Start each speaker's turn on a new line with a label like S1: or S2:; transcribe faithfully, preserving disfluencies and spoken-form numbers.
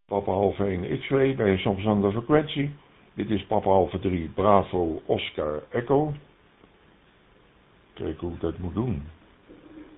S1: Papa Alpha één X-ray bij een sommige frequentie. Dit is Papa Alpha drie Bravo Oscar Echo. Kijk hoe ik dat moet doen.